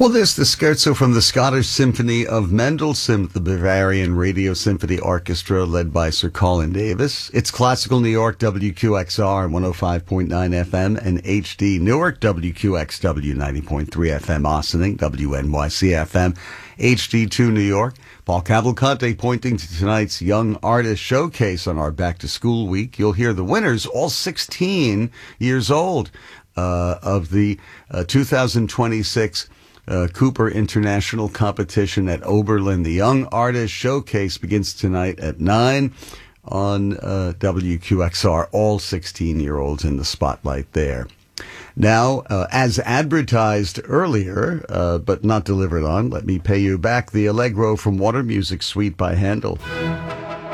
Well, there's the scherzo from the Scottish Symphony of Mendelssohn, the Bavarian Radio Symphony Orchestra led by Sir Colin Davis. It's Classical New York, WQXR, 105.9 FM, and HD Newark, WQXW, 90.3 FM, Ossining, WNYC FM, HD2 New York. Paul Cavalcante pointing to tonight's Young Artist Showcase on our Back to School Week. You'll hear the winners, all 16 years old, of the 2026 Cooper International Competition at Oberlin. The Young Artist Showcase begins tonight at 9 on WQXR. All 16-year-olds in the spotlight there. Now, as advertised earlier, but not delivered on, let me pay you back the Allegro from Water Music Suite by Handel.